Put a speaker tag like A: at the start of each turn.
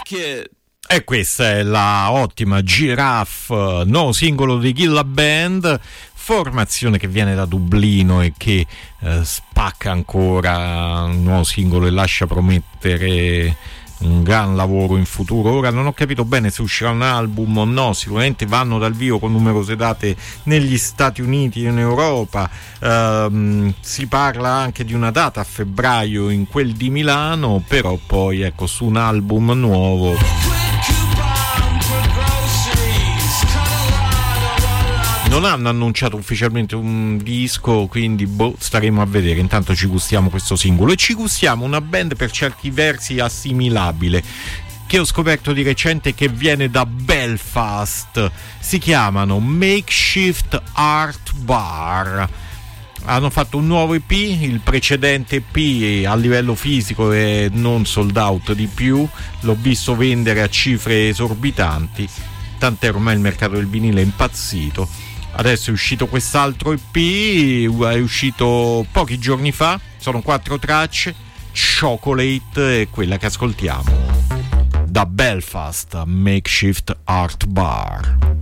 A: E questa è la ottima Giraffe, nuovo singolo di Gilla Band, formazione che viene da Dublino e che spacca ancora, un nuovo singolo e lascia promettere un gran lavoro in futuro. Ora non ho capito bene se uscirà un album o no, sicuramente vanno dal vivo con numerose date negli Stati Uniti e in Europa, si parla anche di una data a febbraio in quel di Milano, però poi ecco, su un album nuovo non hanno annunciato ufficialmente un disco, quindi staremo a vedere. Intanto ci gustiamo questo singolo e ci gustiamo una band per certi versi assimilabile che ho scoperto di recente, che viene da Belfast. Si chiamano Makeshift Art Bar. Hanno fatto un nuovo EP, il precedente EP a livello fisico è non sold out di più, l'ho visto vendere a cifre esorbitanti, tant'è ormai il mercato del vinile è impazzito. Adesso è uscito quest'altro EP, è uscito pochi giorni fa, sono 4 tracce, Chocolate è quella che ascoltiamo. Da Belfast, Makeshift Art Bar.